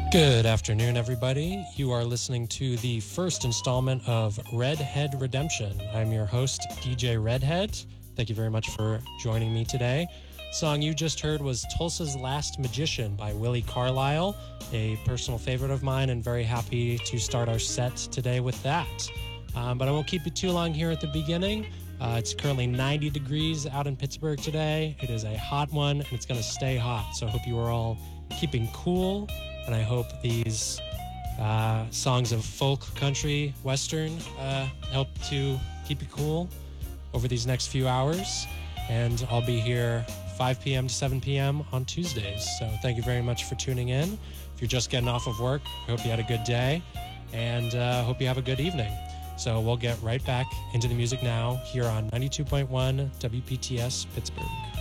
Good afternoon, everybody. You are listening to the first installment of Redhead Redemption. I'm your host, DJ Redhead. Thank you very much for joining me today. The song you just heard was Tulsa's Last Magician by Willie Carlisle, a personal favorite of mine, and very happy to start our set today with that. But I won't keep it too long here at the beginning. It's currently 90 degrees out in Pittsburgh today. It is a hot one, and it's going to stay hot. So I hope you are all keeping cool. And I hope these songs of folk, country, western help to keep you cool over these next few hours. And I'll be here 5 p.m. to 7 p.m. on Tuesdays. So thank you very much for tuning in. If you're just getting off of work, I hope you had a good day. And hope you have a good evening. So we'll get right back into the music now here on 92.1 WPTS Pittsburgh.